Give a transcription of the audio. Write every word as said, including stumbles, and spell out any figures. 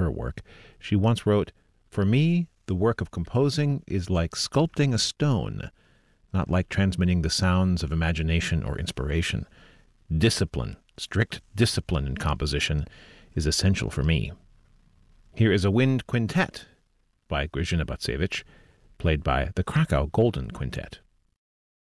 her work. She once wrote, "For me, the work of composing is like sculpting a stone, not like transmitting the sounds of imagination or inspiration. Discipline, strict discipline in composition, is essential for me." Here is a wind quintet by Grażyna Bacewicz, played by the Krakow Golden Quintet.